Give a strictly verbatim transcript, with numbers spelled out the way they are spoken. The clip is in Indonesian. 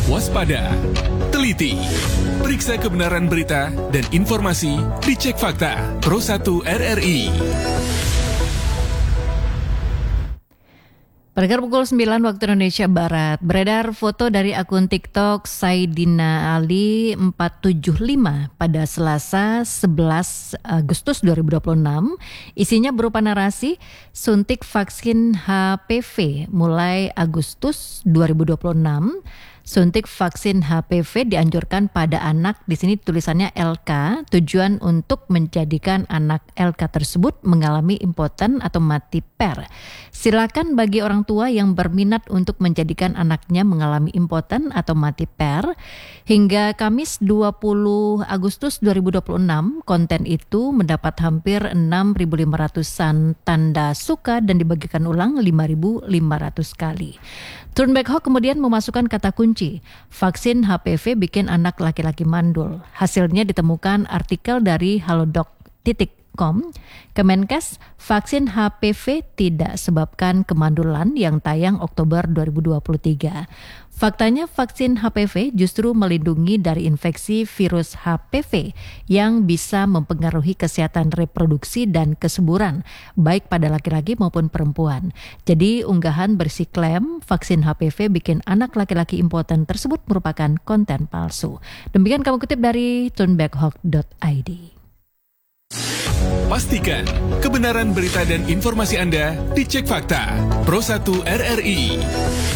waspada, teliti. Periksa kebenaran berita dan informasi di Cek Fakta Pro satu R R I. Pada pukul sembilan waktu Indonesia Barat, beredar foto dari akun TikTok Saidina Ali empat tujuh lima pada Selasa sebelas Agustus dua ribu dua puluh enam. Isinya berupa narasi suntik vaksin H P V mulai Agustus dua ribu dua puluh enam. Suntik vaksin H P V dianjurkan pada anak, di sini tulisannya L K, tujuan untuk menjadikan anak L K tersebut mengalami impoten atau mati per. Silakan bagi orang tua yang berminat untuk menjadikan anaknya mengalami impoten atau mati per. Hingga Kamis dua puluh Agustus dua ribu dua puluh enam, konten itu mendapat hampir enam ribu lima ratusan tanda suka dan dibagikan ulang lima ribu lima ratus kali. Turnback Hawk kemudian memasukkan kata kunci, vaksin H P V bikin anak laki-laki mandul. Hasilnya ditemukan artikel dari halodoc titik com, Kemenkes, vaksin H P V tidak sebabkan kemandulan yang tayang Oktober dua ribu dua puluh tiga. Faktanya vaksin H P V justru melindungi dari infeksi virus H P V yang bisa mempengaruhi kesehatan reproduksi dan kesuburan, baik pada laki-laki maupun perempuan. Jadi unggahan berisi klaim vaksin H P V bikin anak laki-laki impoten tersebut merupakan konten palsu. Demikian kami kutip dari turnback hawk dot i d. Pastikan kebenaran berita dan informasi Anda di Cek Fakta Pro satu R R I.